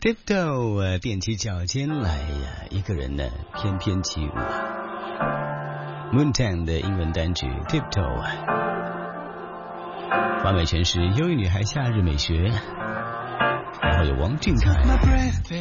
Tiptoe 踮起脚尖来呀，一个人呢翩翩起舞。Moontang 的英文单曲 Tiptoe， 华美诠释忧郁女孩夏日美学，然后有王俊凯。